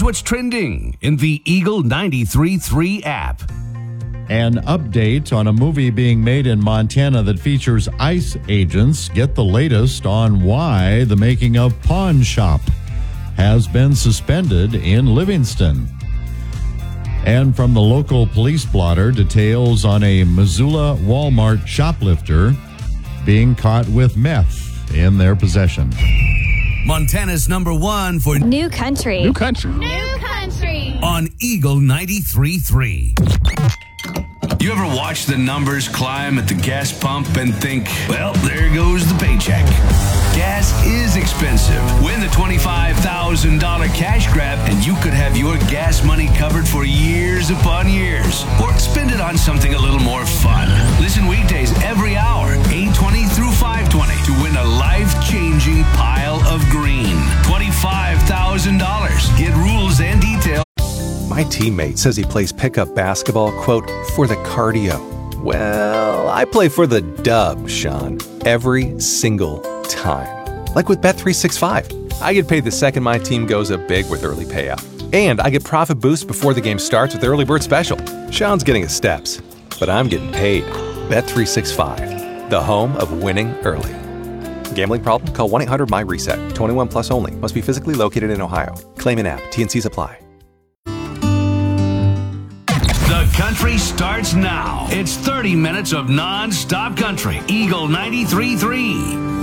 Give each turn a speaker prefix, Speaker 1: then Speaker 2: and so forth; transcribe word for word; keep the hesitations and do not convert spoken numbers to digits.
Speaker 1: what's trending in the Eagle ninety-three point three app.
Speaker 2: An update on a movie being made in Montana that features ICE agents. Get the latest on why the making of Pawn Shop has been suspended in Livingston. And from the local police blotter, details on a Missoula Walmart shoplifter being caught with meth in their possession.
Speaker 1: Montana's number one for
Speaker 3: New Country.
Speaker 4: New Country.
Speaker 5: New Country.
Speaker 1: On Eagle ninety-three point three. You ever watch the numbers climb at the gas pump and think, well, there goes the paycheck? Gas is expensive. Win the twenty-five thousand dollars cash grab and you could have your gas money covered for years upon years. Or spend it on something a little more fun. Listen weekdays every hour, eight twenty through five twenty, to win a life-changing pile of green. twenty-five thousand dollars. Get rules and details.
Speaker 6: My teammate says he plays pickup basketball, quote, for the cardio. Well, I play for the dub, Sean, every single time. Like with Bet three sixty-five. I get paid the second my team goes up big with early payout. And I get profit boosts before the game starts with the Early Bird Special. Sean's getting his steps, but I'm getting paid. Bet three sixty-five, the home of winning early. Gambling problem? Call one eight hundred M Y reset. twenty-one plus only. Must be physically located in Ohio. Claim in app. T and Cs apply.
Speaker 1: The country starts now. It's thirty minutes of non-stop country. Eagle ninety-three point three.